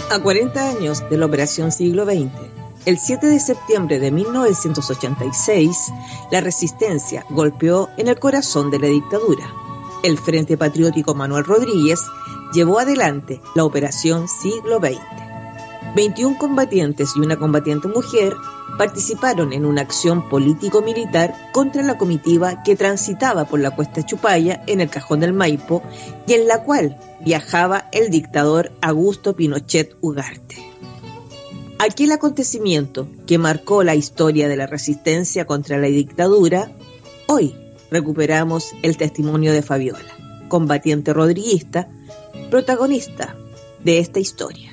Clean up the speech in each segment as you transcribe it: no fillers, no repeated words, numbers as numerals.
A 40 años de la Operación Siglo XX, el 7 de septiembre de 1986, la resistencia golpeó en el corazón de la dictadura. El Frente Patriótico Manuel Rodríguez llevó adelante la Operación Siglo XX. 21 combatientes y una combatiente mujer participaron en una acción político-militar contra la comitiva que transitaba por la Cuesta Chupaya en el Cajón del Maipo y en la cual viajaba el dictador Augusto Pinochet Ugarte. Aquel acontecimiento que marcó la historia de la resistencia contra la dictadura, hoy recuperamos el testimonio de Fabiola, combatiente rodriguista, protagonista de esta historia.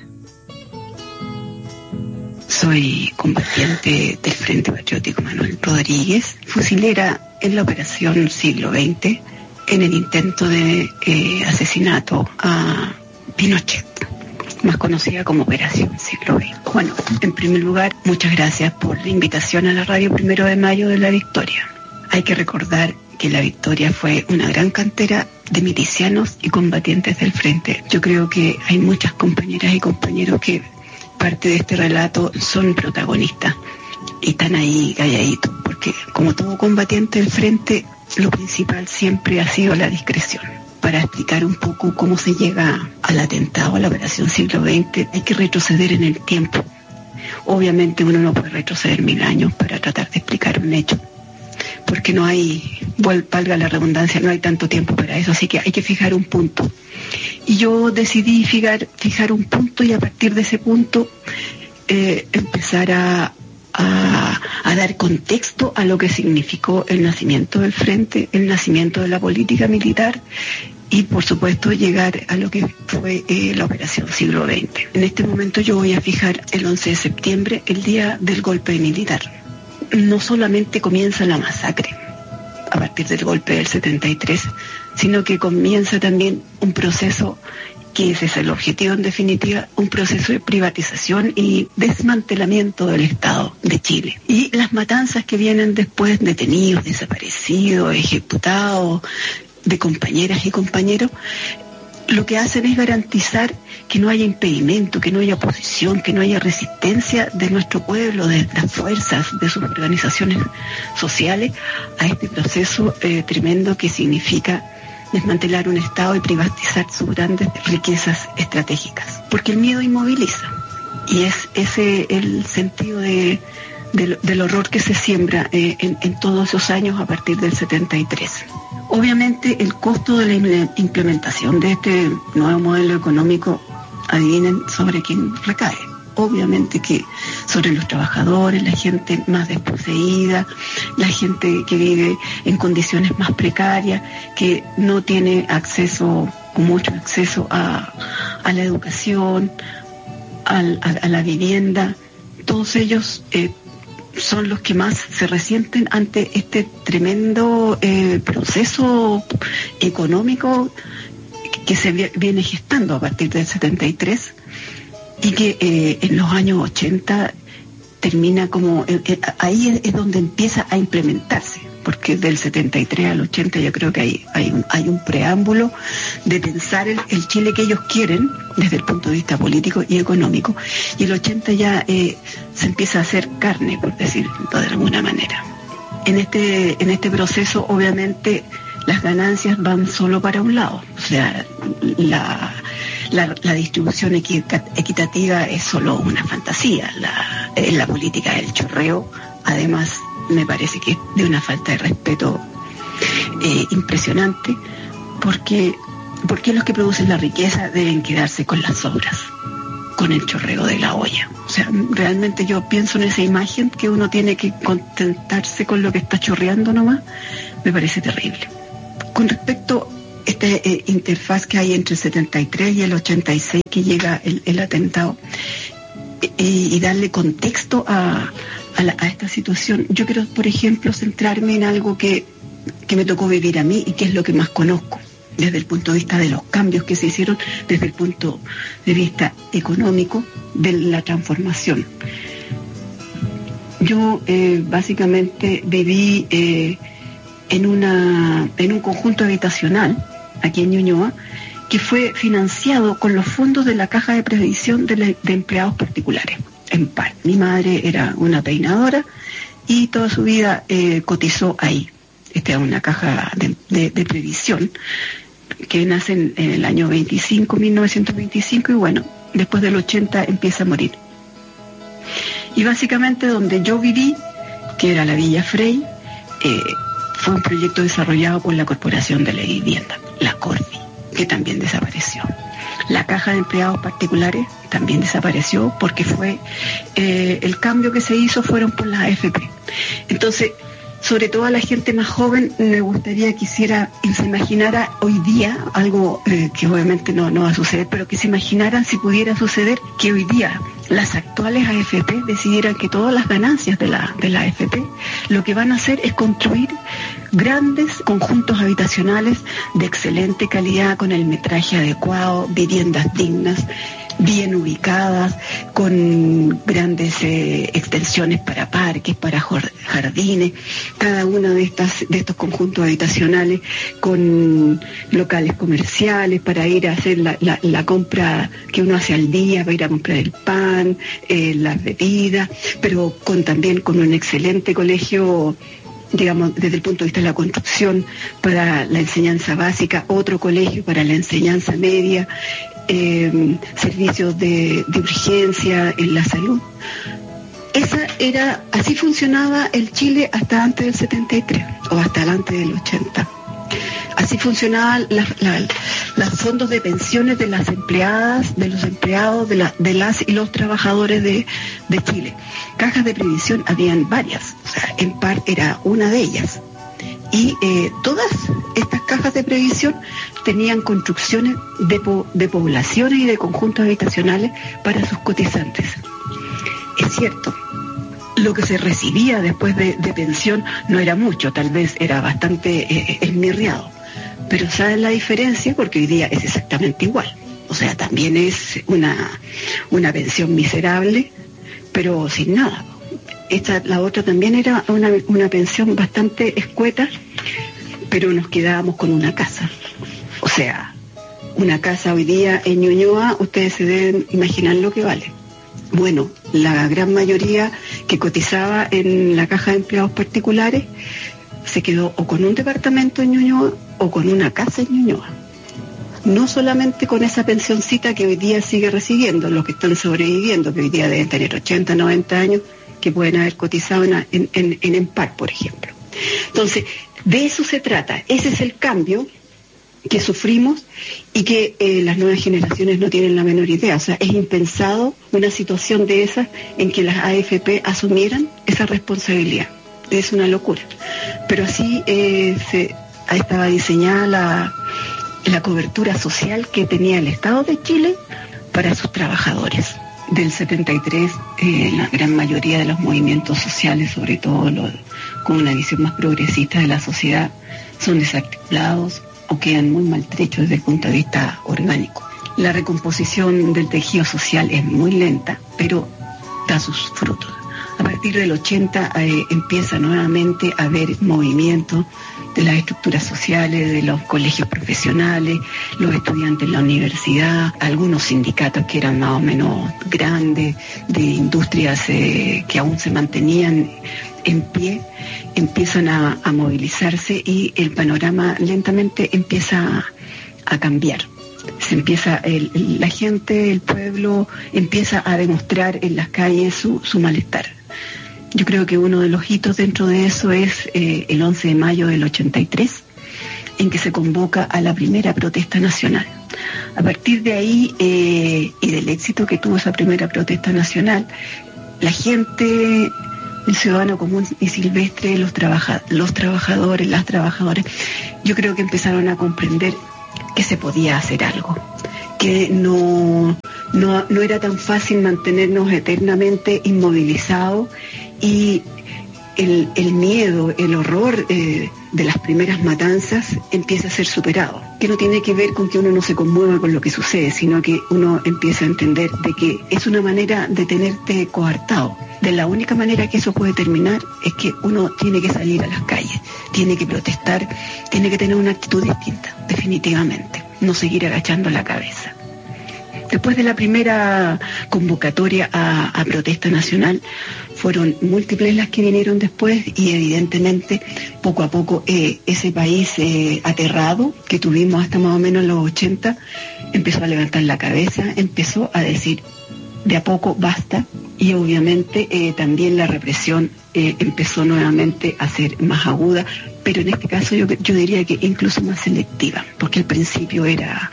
Soy combatiente del Frente Patriótico Manuel Rodríguez, fusilera en la Operación Siglo XX, en el intento de asesinato a Pinochet, más conocida como Operación Siglo XX. Bueno, en primer lugar, muchas gracias por la invitación a la radio 1 de mayo de La Victoria. Hay que recordar que La Victoria fue una gran cantera de milicianos y combatientes del Frente. Yo creo que hay muchas compañeras y compañeros que parte de este relato son protagonistas y están ahí calladitos, porque como todo combatiente del Frente, lo principal siempre ha sido la discreción. Para explicar un poco cómo se llega al atentado a la Operación Siglo XX, hay que retroceder en el tiempo. Obviamente uno no puede retroceder 1000 años para tratar de explicar un hecho, porque no hay, valga la redundancia, no hay tanto tiempo para eso, así que hay que fijar un punto. Y yo decidí fijar un punto y a partir de ese punto empezar a dar contexto a lo que significó el nacimiento del Frente, el nacimiento de la política militar y por supuesto llegar a lo que fue la Operación Siglo XX. En este momento yo voy a fijar el 11 de septiembre, el día del golpe militar. No solamente comienza la masacre a partir del golpe del 73, sino que comienza también un proceso que ese es el objetivo en definitiva, un proceso de privatización y desmantelamiento del Estado de Chile. Y las matanzas que vienen después, detenidos, desaparecidos, ejecutados, de compañeras y compañeros, lo que hacen es garantizar que no haya impedimento, que no haya oposición, que no haya resistencia de nuestro pueblo, de las fuerzas, de sus organizaciones sociales a este proceso tremendo que significa desmantelar un Estado y privatizar sus grandes riquezas estratégicas. Porque el miedo inmoviliza y es ese el sentido del horror que se siembra en todos esos años a partir del 73. Obviamente el costo de la implementación de este nuevo modelo económico, adivinen sobre quién recae. Obviamente que sobre los trabajadores, la gente más desposeída, la gente que vive en condiciones más precarias, que no tiene acceso o mucho acceso a la educación, a la vivienda. Todos ellos son los que más se resienten ante este tremendo proceso económico que se viene gestando a partir del 73 y que en los años 80 termina como... ahí es donde empieza a implementarse, porque del 73 al 80 yo creo que hay un preámbulo de pensar el Chile que ellos quieren desde el punto de vista político y económico, y el 80 ya se empieza a hacer carne, por decirlo de alguna manera. En este proceso obviamente las ganancias van solo para un lado, o sea, la distribución equitativa es solo una fantasía. La política del chorreo, además, me parece que es de una falta de respeto impresionante, porque los que producen la riqueza deben quedarse con las sobras, con el chorreo de la olla. O sea, realmente yo pienso en esa imagen que uno tiene que contentarse con lo que está chorreando nomás, me parece terrible. Con respecto a esta interfaz que hay entre el 73 y el 86 que llega el atentado y darle contexto a esta situación, yo quiero, por ejemplo, centrarme en algo que me tocó vivir a mí y que es lo que más conozco desde el punto de vista de los cambios que se hicieron, desde el punto de vista económico de la transformación. Yo básicamente viví en un conjunto habitacional aquí en Ñuñoa que fue financiado con los fondos de la Caja de Previsión de Empleados Particulares, en par. Mi madre era una peinadora y toda su vida cotizó ahí. Esta es una caja de previsión que nace en el año 1925, y bueno, después del 80 empieza a morir. Y básicamente donde yo viví, que era la Villa Frey, fue un proyecto desarrollado por la Corporación de la Vivienda, la Corvi, que también desapareció. La Caja de Empleados Particulares también desapareció porque fue el cambio que se hizo fueron por las AFP. Entonces, sobre todo a la gente más joven, me gustaría que se imaginara hoy día algo que obviamente no va a suceder, pero que se imaginaran si pudiera suceder que hoy día las actuales AFP decidieran que todas las ganancias de la AFP lo que van a hacer es construir grandes conjuntos habitacionales de excelente calidad, con el metraje adecuado, viviendas dignas, bien ubicadas, con grandes extensiones para parques, para jardines, cada uno de estos conjuntos habitacionales con locales comerciales para ir a hacer la compra que uno hace al día, para ir a comprar el pan, las bebidas, pero también con un excelente colegio, digamos, desde el punto de vista de la construcción, para la enseñanza básica, otro colegio para la enseñanza media, servicios de urgencia en la salud. Así funcionaba el Chile hasta antes del 73 o hasta antes del 80. Así funcionaban los fondos de pensiones de las empleadas, de los empleados, de las y los trabajadores de Chile. Cajas de previsión habían varias, o sea, en par era una de ellas. Y todas estas cajas de previsión tenían construcciones de poblaciones y de conjuntos habitacionales para sus cotizantes. Es cierto, lo que se recibía después de pensión no era mucho, tal vez era bastante esmirriado. Pero ¿saben la diferencia? Porque hoy día es exactamente igual. O sea, también es una pensión miserable, pero sin nada. La otra también era una pensión bastante escueta, pero nos quedábamos con una casa. O sea, una casa hoy día en Ñuñoa, ustedes se deben imaginar lo que vale. Bueno, la gran mayoría que cotizaba en la Caja de Empleados Particulares se quedó o con un departamento en Ñuñoa o con una casa en Ñuñoa. No solamente con esa pensioncita que hoy día sigue recibiendo los que están sobreviviendo, que hoy día deben tener 80, 90 años, que pueden haber cotizado en EMPAR, por ejemplo. Entonces, de eso se trata. Ese es el cambio que sufrimos y que las nuevas generaciones no tienen la menor idea. O sea, es impensado una situación de esas en que las AFP asumieran esa responsabilidad. Es una locura. Pero así estaba diseñada la cobertura social que tenía el Estado de Chile para sus trabajadores. Del 73, la gran mayoría de los movimientos sociales, sobre todo con una visión más progresista de la sociedad, son desarticulados o quedan muy maltrechos desde el punto de vista orgánico. La recomposición del tejido social es muy lenta, pero da sus frutos. A partir del 80 empieza nuevamente a haber movimiento de las estructuras sociales, de los colegios profesionales, los estudiantes en la universidad, algunos sindicatos que eran más o menos grandes, de industrias que aún se mantenían en pie, empiezan a movilizarse y el panorama lentamente empieza a cambiar. La gente, el pueblo, empieza a demostrar en las calles su malestar. Yo creo que uno de los hitos dentro de eso es el 11 de mayo del 83, en que se convoca a la primera protesta nacional. A partir de ahí y del éxito que tuvo esa primera protesta nacional, la gente, el ciudadano común y silvestre, los trabajadores, las trabajadoras, yo creo que empezaron a comprender que se podía hacer algo, que no era tan fácil mantenernos eternamente inmovilizados y el miedo, el horror de las primeras matanzas empieza a ser superado, que no tiene que ver con que uno no se conmueva con lo que sucede, sino que uno empieza a entender de que es una manera de tenerte coartado. De la única manera que eso puede terminar es que uno tiene que salir a las calles, tiene que protestar, tiene que tener una actitud distinta, definitivamente. no seguir agachando la cabeza. Después de la primera convocatoria a protesta nacional, fueron múltiples las que vinieron después y evidentemente poco a poco ese país aterrado que tuvimos hasta más o menos los 80 empezó a levantar la cabeza, empezó a decir de a poco basta, y obviamente también la represión empezó nuevamente a ser más aguda, pero en este caso yo diría que incluso más selectiva, porque al principio era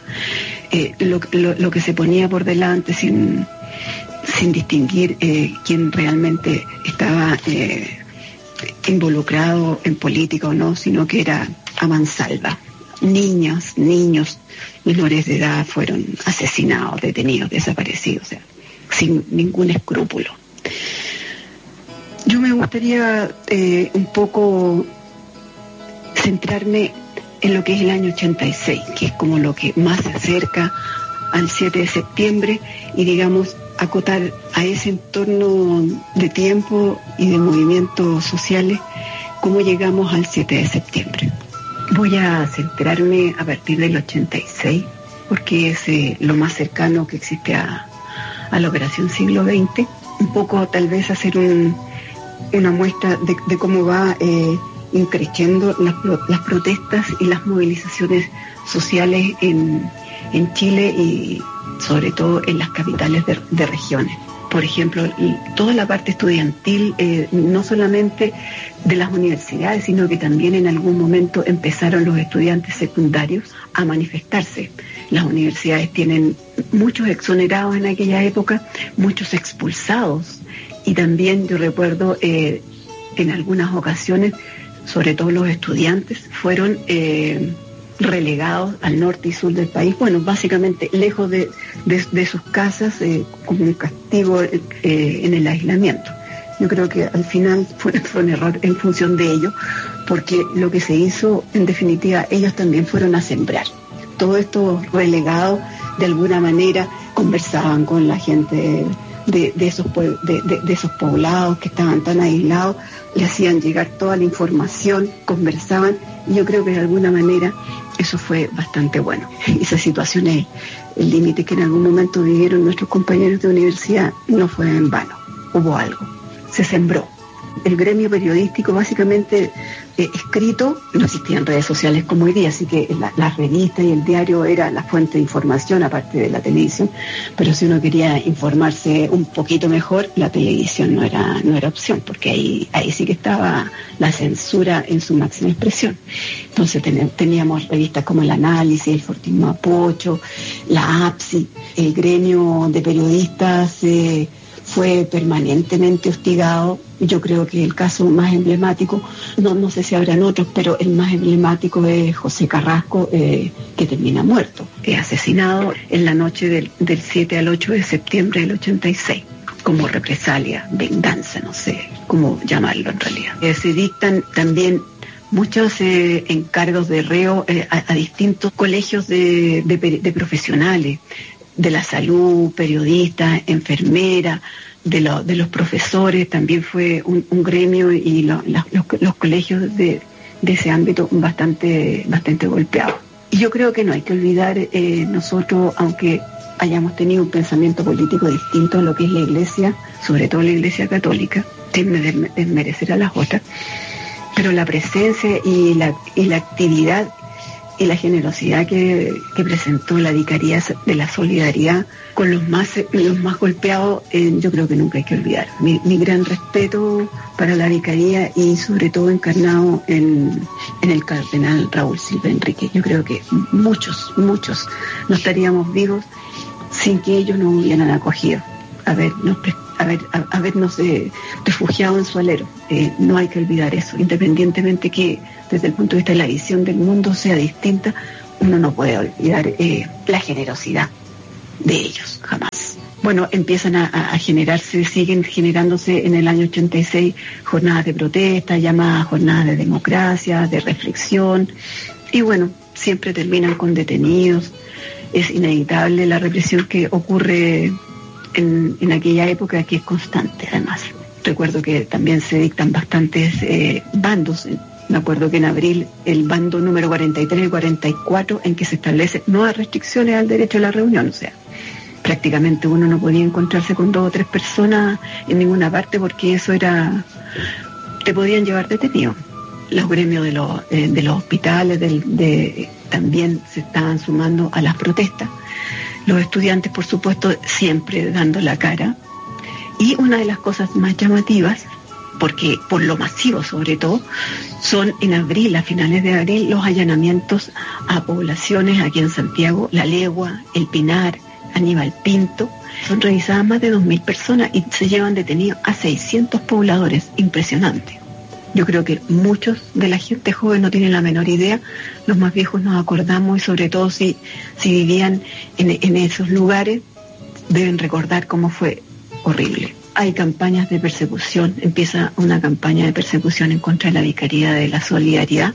lo que se ponía por delante sin distinguir quién realmente estaba involucrado en política o no, sino que era a mansalva. Niños menores de edad fueron asesinados, detenidos, desaparecidos, o sea, sin ningún escrúpulo. Yo me gustaría un poco centrarme en lo que es el año 86, que es como lo que más se acerca al 7 de septiembre, y digamos acotar a ese entorno de tiempo y de movimientos sociales cómo llegamos al 7 de septiembre. Voy a centrarme a partir del 86, porque es lo más cercano que existe a la operación siglo XX. Un poco tal vez hacer una muestra de cómo va increciendo las protestas y las movilizaciones sociales en Chile y sobre todo en las capitales de regiones. Por ejemplo, toda la parte estudiantil, no solamente de las universidades, sino que también en algún momento empezaron los estudiantes secundarios a manifestarse. Las universidades tienen muchos exonerados en aquella época, muchos expulsados, y también yo recuerdo en algunas ocasiones, sobre todo los estudiantes, fueron relegados al norte y sur del país, bueno, básicamente lejos de sus casas, como un castigo en el aislamiento. Yo creo que al final fue un error en función de ello, porque lo que se hizo, en definitiva, ellos también fueron a sembrar. Todos estos relegados, de alguna manera, conversaban con la gente de esos poblados que estaban tan aislados, le hacían llegar toda la información, conversaban, y yo creo que de alguna manera eso fue bastante bueno. Esa situación, el límite que en algún momento vivieron nuestros compañeros de universidad, no fue en vano, hubo algo, se sembró. El gremio periodístico básicamente escrito, no existían redes sociales como hoy día, así que las revistas y el diario era la fuente de información aparte de la televisión, pero si uno quería informarse un poquito mejor, la televisión no era opción, porque ahí sí que estaba la censura en su máxima expresión. Entonces teníamos revistas como El Análisis, El Fortín Mapocho, la APSI. El gremio de periodistas fue permanentemente hostigado. Yo creo que el caso más emblemático, no sé si habrán otros, pero el más emblemático es José Carrasco, que termina muerto, asesinado en la noche del 7 al 8 de septiembre del 86, como represalia, venganza, no sé cómo llamarlo en realidad. Se dictan también muchos encargos de reo a distintos colegios de profesionales, de la salud, periodistas, enfermeras, de los profesores. También fue un gremio, y los colegios de ese ámbito bastante golpeados. Y yo creo que no hay que olvidar, nosotros, aunque hayamos tenido un pensamiento político distinto a lo que es la Iglesia, sobre todo la Iglesia católica, sin desmerecer a las otras, pero la presencia y la actividad y la generosidad que presentó la Vicaría de la Solidaridad con los más golpeados, yo creo que nunca hay que olvidar. Mi gran respeto para la Vicaría, y sobre todo encarnado en el cardenal Raúl Silva Enrique. Yo creo que muchos no estaríamos vivos sin que ellos nos hubieran acogido, habernos refugiado en su alero. No hay que olvidar eso, independientemente que desde el punto de vista de la visión del mundo sea distinta, uno no puede olvidar la generosidad de ellos, jamás. Bueno, empiezan a generarse, siguen generándose en el año 86 jornadas de protesta, llamadas jornadas de democracia, de reflexión, y bueno, siempre terminan con detenidos. Es inevitable la represión que ocurre en aquella época, que es constante además. Recuerdo que también se dictan bastantes bandos Me acuerdo que en abril el bando número 43 y 44 en que se establecen nuevas restricciones al derecho a la reunión, o sea, prácticamente uno no podía encontrarse con 2 o 3 personas en ninguna parte porque eso era, te podían llevar detenido. Los gremios de los hospitales también se estaban sumando a las protestas. Los estudiantes, por supuesto, siempre dando la cara. Y una de las cosas más llamativas, porque por lo masivo sobre todo, son en abril, a finales de abril, los allanamientos a poblaciones aquí en Santiago, La Legua, El Pinar, Aníbal Pinto. Son revisadas más de 2.000 personas y se llevan detenidos a 600 pobladores. Impresionante. Yo creo que muchos de la gente joven no tienen la menor idea, los más viejos nos acordamos y sobre todo si vivían en esos lugares, deben recordar cómo fue horrible. Hay campañas de persecución, empieza una campaña de persecución en contra de la Vicaría de la Solidaridad,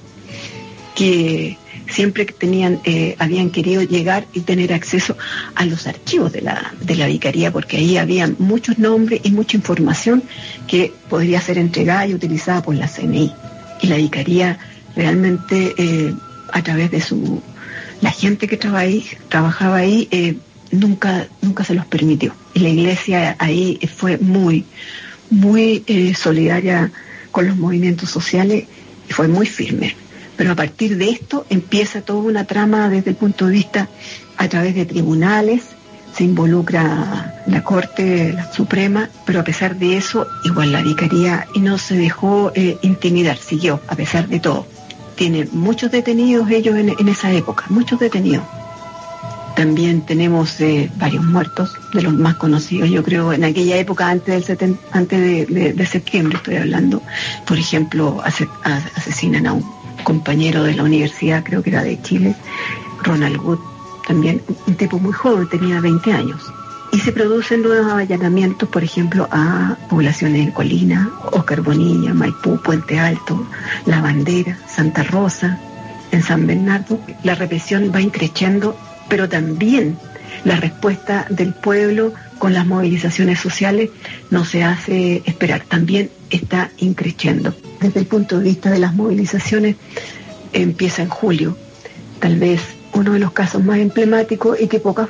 que siempre habían querido llegar y tener acceso a los archivos de la Vicaría, porque ahí había muchos nombres y mucha información que podría ser entregada y utilizada por la CNI. Y la Vicaría realmente, a través de la gente que trabajaba ahí, nunca se los permitió. Y la Iglesia ahí fue muy, muy solidaria con los movimientos sociales y fue muy firme. Pero a partir de esto empieza toda una trama desde el punto de vista a través de tribunales, se involucra la Corte, la Suprema, pero a pesar de eso, igual la Vicaría y no se dejó intimidar, siguió a pesar de todo. Tiene muchos detenidos ellos en esa época, muchos detenidos. También tenemos varios muertos, de los más conocidos, yo creo, en aquella época, antes de septiembre estoy hablando. Por ejemplo, asesinan a un compañero de la universidad, creo que era de Chile, Ronald Wood, también un tipo muy joven, tenía 20 años. Y se producen nuevos allanamientos, por ejemplo, a poblaciones en Colina, Oscar Bonilla, Maipú, Puente Alto, La Bandera, Santa Rosa, en San Bernardo. La represión va increciendo, pero también la respuesta del pueblo con las movilizaciones sociales no se hace esperar, también está increciendo. Desde el punto de vista de las movilizaciones, empieza en julio, tal vez uno de los casos más emblemáticos y que poco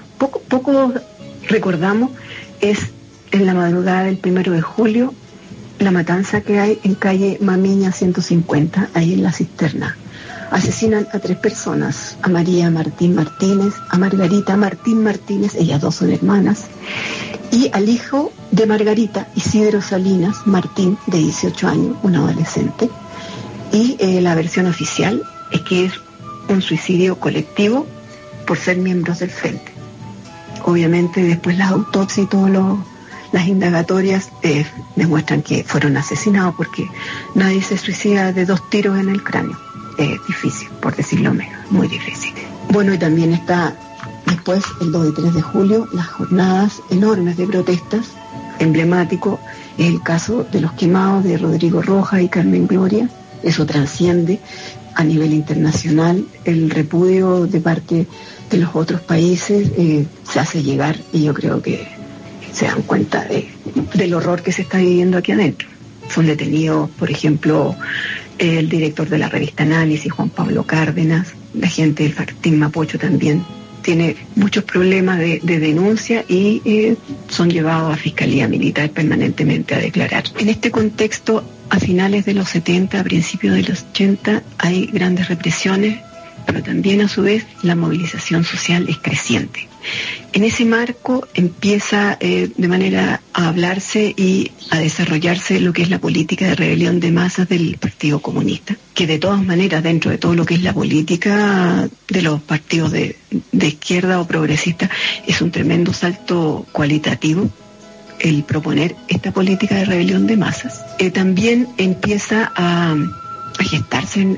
recordamos es en la madrugada del 1 de julio, la matanza que hay en calle Mamiña 150, ahí en La Cisterna. Asesinan a 3 personas, a María Martín Martínez, a Margarita Martín Martínez, ellas 2 son hermanas, y al hijo de Margarita, Isidro Salinas Martín, de 18 años, un adolescente. Y la versión oficial es que es un suicidio colectivo por ser miembros del Frente. Obviamente después las autopsias y todas las indagatorias demuestran que fueron asesinados, porque nadie se suicida de 2 tiros en el cráneo. Difícil, por decirlo menos, muy difícil. Bueno, y también está después, el 2 y 3 de julio, las jornadas enormes de protestas. Emblemático es el caso de los quemados de Rodrigo Rojas y Carmen Gloria. Eso trasciende a nivel internacional. El repudio de parte de los otros países se hace llegar, y yo creo que se dan cuenta del horror que se está viviendo aquí adentro. Son detenidos, por ejemplo, el director de la revista Análisis, Juan Pablo Cárdenas, la gente del Fartín Mapocho también tiene muchos problemas de denuncia y son llevados a Fiscalía Militar permanentemente a declarar. En este contexto, a finales de los 70, a principios de los 80, hay grandes represiones, pero también a su vez la movilización social es creciente. En ese marco empieza de manera a hablarse y a desarrollarse lo que es la política de rebelión de masas del Partido Comunista, que de todas maneras, dentro de todo lo que es la política de los partidos de izquierda o progresista, es un tremendo salto cualitativo el proponer esta política de rebelión de masas. También empieza a gestarse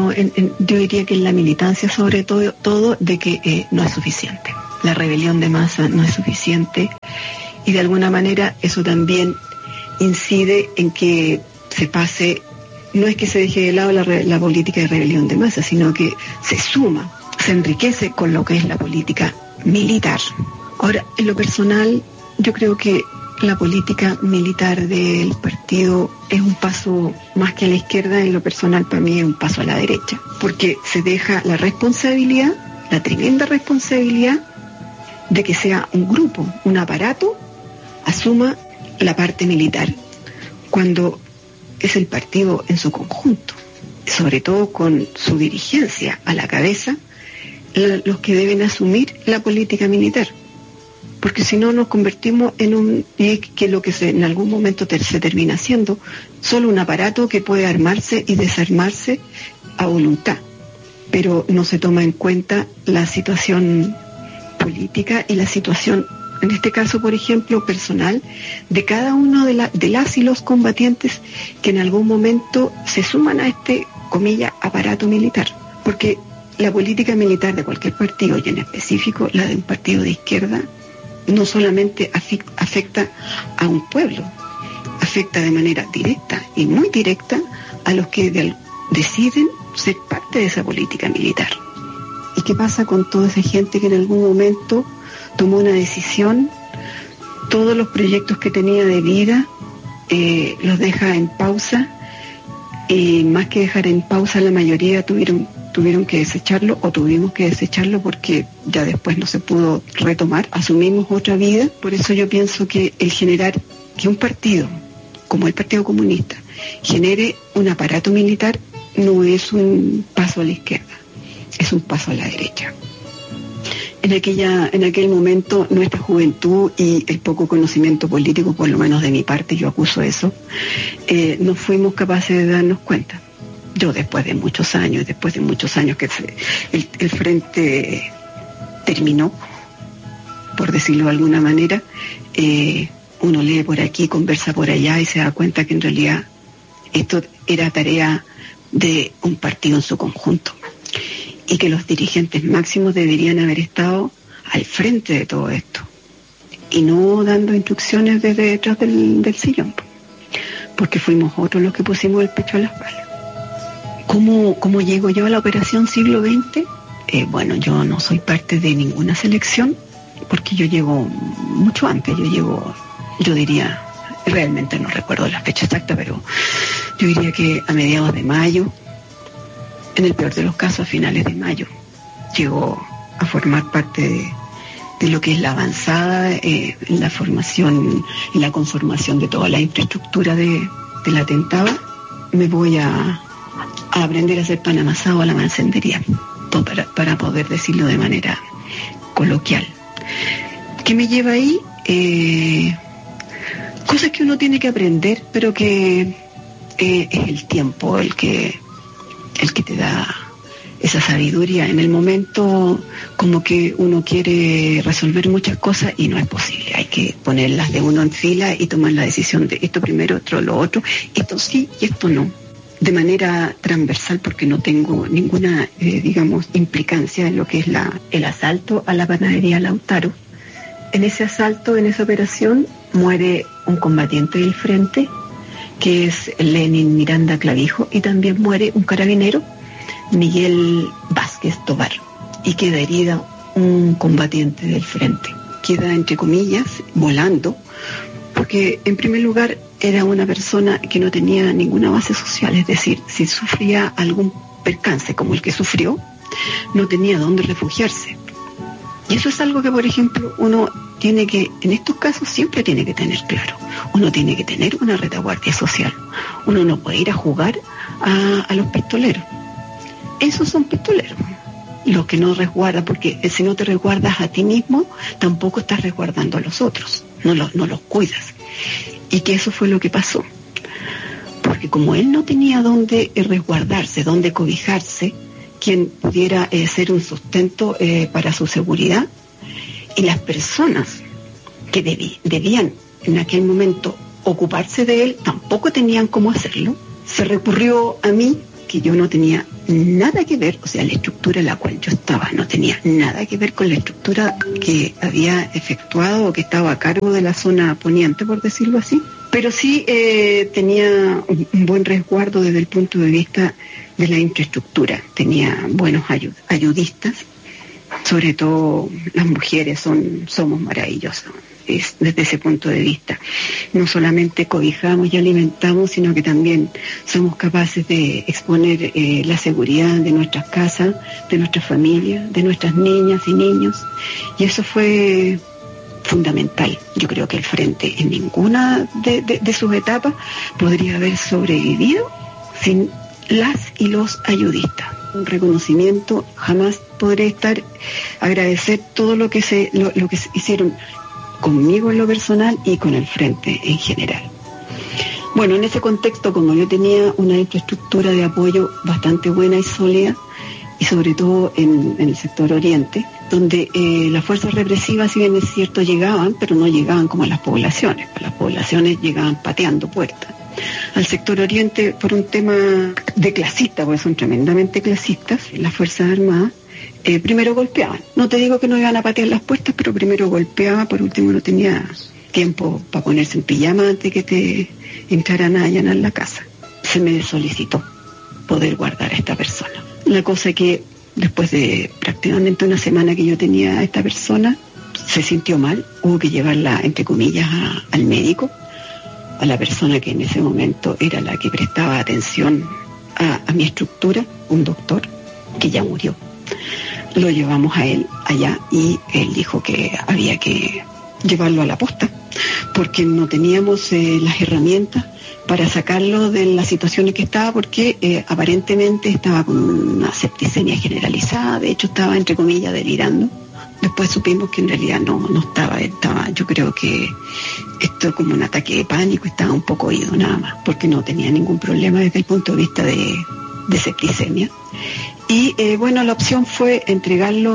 yo diría que en la militancia sobre todo de que no es suficiente. La rebelión de masa no es suficiente y de alguna manera eso también incide en que se pase, no es que se deje de lado la política de rebelión de masa, sino que se suma, se enriquece con lo que es la política militar. Ahora, en lo personal, yo creo que la política militar del partido es un paso más que a la izquierda, en lo personal para mí es un paso a la derecha, porque se deja la responsabilidad, la tremenda responsabilidad de que sea un grupo, un aparato, asuma la parte militar, cuando es el partido en su conjunto, sobre todo con su dirigencia a la cabeza, los que deben asumir la política militar. Porque si no nos convertimos en lo que en algún momento se termina siendo, solo un aparato que puede armarse y desarmarse a voluntad, pero no se toma en cuenta la situación política y la situación, en este caso, por ejemplo, personal, de cada uno de las y los combatientes que en algún momento se suman a este, comillas, aparato militar. Porque la política militar de cualquier partido, y en específico la de un partido de izquierda, no solamente afecta a un pueblo, afecta de manera directa y muy directa a los que deciden ser parte de esa política militar. ¿Y qué pasa con toda esa gente que en algún momento tomó una decisión, todos los proyectos que tenía de vida los deja en pausa, y más que dejar en pausa, la mayoría tuvieron que desecharlo, o tuvimos que desecharlo porque ya después no se pudo retomar, asumimos otra vida? Por eso yo pienso que el generar que un partido como el Partido Comunista genere un aparato militar no es un paso a la izquierda, es un paso a la derecha. En aquel momento, nuestra juventud y el poco conocimiento político, por lo menos de mi parte, yo acuso eso, no fuimos capaces de darnos cuenta. Yo después de muchos años que el frente terminó, por decirlo de alguna manera, uno lee por aquí, conversa por allá y se da cuenta que en realidad esto era tarea de un partido en su conjunto, y que los dirigentes máximos deberían haber estado al frente de todo esto y no dando instrucciones desde detrás del sillón, porque fuimos otros los que pusimos el pecho a las balas. ¿Cómo llego yo a la Operación Siglo XX? Bueno, yo no soy parte de ninguna selección, porque yo llego mucho antes, yo diría, realmente no recuerdo la fecha exacta, pero yo diría que a mediados de mayo, en el peor de los casos a finales de mayo, llegó a formar parte de lo que es la avanzada en la formación y la conformación de toda la infraestructura del atentado. Me voy a aprender a hacer pan amasado a la mancendería, para poder decirlo de manera coloquial. ¿Qué me lleva ahí? Cosas que uno tiene que aprender, pero que es el tiempo el que te da esa sabiduría. En el momento como que uno quiere resolver muchas cosas y no es posible. Hay que ponerlas de uno en fila y tomar la decisión de esto primero, otro lo otro, esto sí y esto no, de manera transversal, porque no tengo ninguna, implicancia en lo que es el asalto a la panadería Lautaro. En ese asalto, en esa operación, muere un combatiente del frente, que es Lenin Miranda Clavijo, y también muere un carabinero, Miguel Vázquez Tobar, y queda herida un combatiente del frente. Queda, entre comillas, volando, porque en primer lugar era una persona que no tenía ninguna base social, es decir, si sufría algún percance como el que sufrió, no tenía dónde refugiarse. Y eso es algo que, por ejemplo, uno tiene que, en estos casos, siempre tiene que tener claro. Uno tiene que tener una retaguardia social. Uno no puede ir a jugar a los pistoleros. Esos son pistoleros, los que no resguardan, porque si no te resguardas a ti mismo, tampoco estás resguardando a los otros, no los cuidas. Y que eso fue lo que pasó. Porque como él no tenía dónde resguardarse, dónde cobijarse, quien pudiera ser un sustento para su seguridad, y las personas que debían en aquel momento ocuparse de él tampoco tenían cómo hacerlo, se recurrió a mí, que yo no tenía nada que ver, o sea, la estructura en la cual yo estaba no tenía nada que ver con la estructura que había efectuado o que estaba a cargo de la zona poniente, por decirlo así, pero sí tenía un buen resguardo desde el punto de vista de la infraestructura, tenía buenos ayudistas, sobre todo las mujeres somos maravillosas. desde ese punto de vista. No solamente cobijamos y alimentamos, sino que también somos capaces de exponer la seguridad de nuestras casas, de nuestras familias, de nuestras niñas y niños. Y eso fue fundamental. Yo creo que el Frente en ninguna de sus etapas podría haber sobrevivido sin las y los ayudistas. Un reconocimiento, jamás podré agradecer todo lo que se hicieron conmigo en lo personal y con el Frente en general. Bueno, en ese contexto, como yo tenía una infraestructura de apoyo bastante buena y sólida, y sobre todo en el sector oriente, donde las fuerzas represivas, si bien es cierto, llegaban, pero no llegaban como a las poblaciones. Las poblaciones llegaban pateando puertas. Al sector oriente, por un tema de clasistas, porque son tremendamente clasistas, las Fuerzas Armadas, primero golpeaban. No te digo que no iban a patear las puertas, pero primero golpeaba. Por último, no tenía tiempo para ponerse en pijama antes que te entraran a allanar la casa. Se me solicitó poder guardar a esta persona. La cosa es que después de prácticamente una semana que yo tenía a esta persona, se sintió mal, hubo que llevarla, entre comillas, al médico, a la persona que en ese momento era la que prestaba atención a mi estructura, un doctor que ya murió. Lo llevamos a él allá y él dijo que había que llevarlo a la posta porque no teníamos las herramientas para sacarlo de la situación en que estaba, porque aparentemente estaba con una septicemia generalizada, de hecho estaba, entre comillas, delirando. Después supimos que en realidad no estaba, yo creo que esto como un ataque de pánico, estaba un poco oído nada más, porque no tenía ningún problema desde el punto de vista de septicemia. Y bueno, la opción fue entregarlo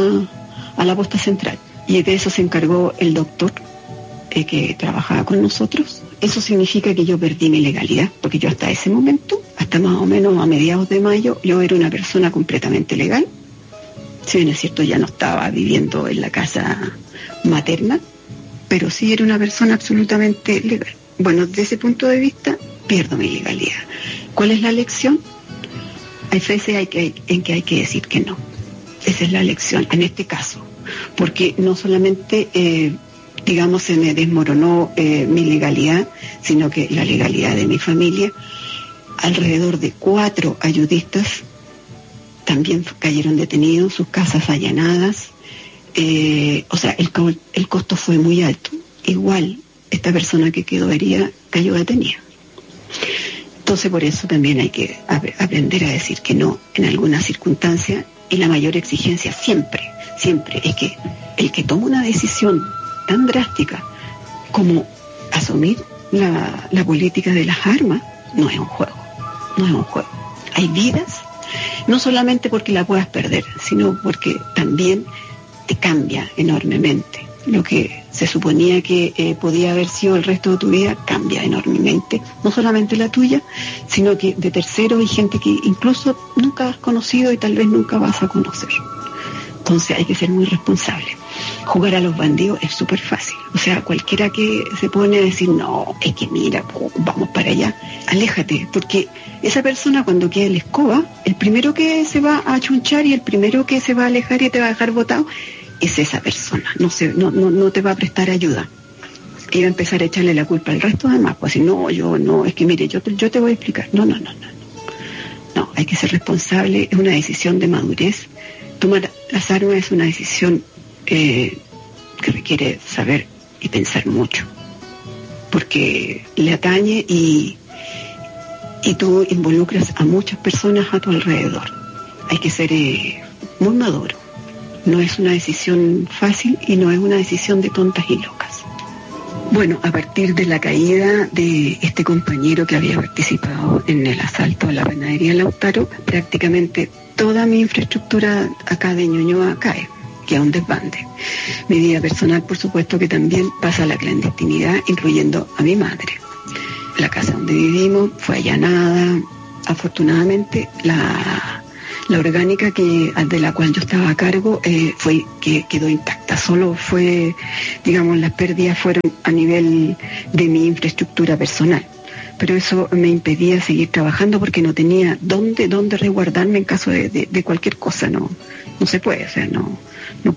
a la posta central, y de eso se encargó el doctor que trabajaba con nosotros. Eso significa que yo perdí mi legalidad, porque yo hasta ese momento, hasta más o menos a mediados de mayo, yo era una persona completamente legal. Si bien es cierto, ya no estaba viviendo en la casa materna, pero sí era una persona absolutamente legal. Bueno, desde ese punto de vista, pierdo mi legalidad. ¿Cuál es la lección? Hay veces en que hay que decir que no. Esa es la lección en este caso, porque no solamente digamos, se me desmoronó mi legalidad, sino que la legalidad de mi familia. Alrededor de 4 ayudistas también cayeron detenidos, sus casas allanadas. O sea, el costo fue muy alto. Igual, esta persona que quedó herida cayó detenida. Entonces, por eso también hay que aprender a decir que no en algunas circunstancias, y la mayor exigencia siempre es que el que toma una decisión tan drástica como asumir la política de las armas no es un juego. Hay vidas, no solamente porque la puedas perder, sino porque también te cambia enormemente. Lo que se suponía que podía haber sido el resto de tu vida cambia enormemente, no solamente la tuya, sino que de terceros y gente que incluso nunca has conocido y tal vez nunca vas a conocer. Entonces hay que ser muy responsable. Jugar a los bandidos es súper fácil. O sea, cualquiera que se pone a decir, no, es que mira, vamos para allá, aléjate, porque esa persona cuando quede en la escoba, el primero que se va a chunchar y el primero que se va a alejar y te va a dejar botado es esa persona. No te va a prestar ayuda. Y va a empezar a echarle la culpa al resto además, pues así, es que mire, yo te voy a explicar. No, hay que ser responsable, es una decisión de madurez. Tomar las armas es una decisión que requiere saber y pensar mucho, porque le atañe y tú involucras a muchas personas a tu alrededor. Hay que ser muy maduro. No es una decisión fácil y no es una decisión de tontas y locas. Bueno, a partir de la caída de este compañero que había participado en el asalto a la panadería Lautaro, prácticamente toda mi infraestructura acá de Ñuñoa cae, queda un desbande. Mi vida personal, por supuesto, que también pasa a la clandestinidad, incluyendo a mi madre. La casa donde vivimos fue allanada. Afortunadamente, la orgánica de la cual yo estaba a cargo quedó intacta. Solo fue, digamos, las pérdidas fueron a nivel de mi infraestructura personal. Pero eso me impedía seguir trabajando porque no tenía dónde resguardarme en caso de cualquier cosa. No se puede, o sea, no